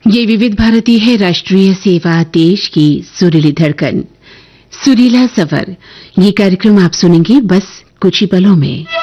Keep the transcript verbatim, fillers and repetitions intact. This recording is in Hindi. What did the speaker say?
ये विविध भारती है, राष्ट्रीय सेवा, देश की सुरीली धड़कन, सुरीला सफर। ये कार्यक्रम आप सुनेंगे बस कुछ ही पलों में।